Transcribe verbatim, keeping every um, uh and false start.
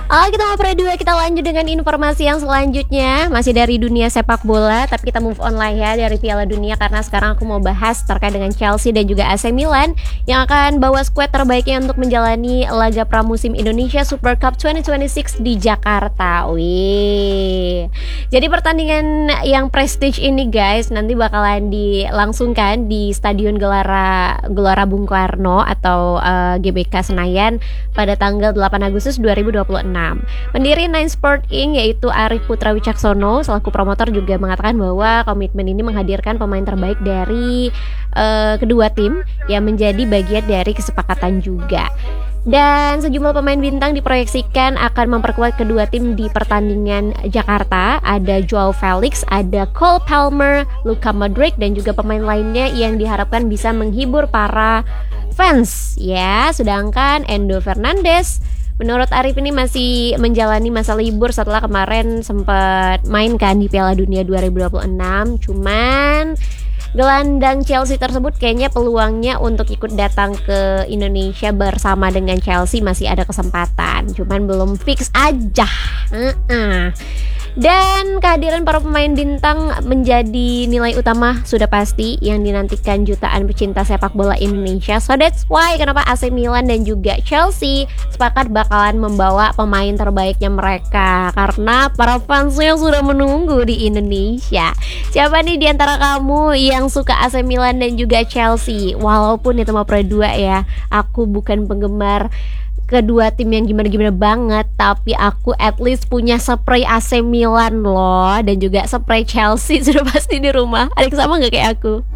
Oh, kita ngobrol dua, kita lanjut dengan informasi yang selanjutnya. Masih dari dunia sepak bola, tapi kita move on lah ya dari Piala Dunia. Karena sekarang aku mau bahas terkait dengan Chelsea dan juga A C Milan yang akan bawa skuad terbaiknya untuk menjalani laga pramusim Indonesia Super Cup dua ribu dua puluh enam di Jakarta. Wih. Jadi pertandingan yang prestige ini guys nanti bakalan dilangsungkan di Stadion Gelora Gelora Bung Karno atau uh, G B K Senayan pada tanggal delapan Agustus dua ribu dua puluh enam. Pendiri Nine Sport Incorporated yaitu Arif Putra Wicaksono selaku promotor juga mengatakan bahwa komitmen ini menghadirkan pemain terbaik dari uh, kedua tim yang menjadi bagian dari kesepakatan juga. Dan sejumlah pemain bintang diproyeksikan akan memperkuat kedua tim di pertandingan Jakarta. Ada Joao Felix, ada Cole Palmer, Luka Modric, dan juga pemain lainnya yang diharapkan bisa menghibur para fans ya. Sedangkan Endo Fernandes menurut Arif ini masih menjalani masa libur setelah kemarin sempat main kan di Piala Dunia dua ribu dua puluh enam. Cuman gelandang Chelsea tersebut kayaknya peluangnya untuk ikut datang ke Indonesia bersama dengan Chelsea masih ada kesempatan. Cuman belum fix aja. Uh-uh. Dan kehadiran para pemain bintang menjadi nilai utama sudah pasti yang dinantikan jutaan pecinta sepak bola Indonesia. So that's why kenapa A C Milan dan juga Chelsea sepakat bakalan membawa pemain terbaiknya mereka, karena para fansnya sudah menunggu di Indonesia. Siapa nih diantara kamu yang suka A C Milan dan juga Chelsea? Walaupun itu mau Pro dua ya, aku bukan penggemar kedua tim yang gimana-gimana banget, tapi aku at least punya spray A C Milan loh, dan juga spray Chelsea sudah pasti di rumah. Ada yang sama gak kayak aku?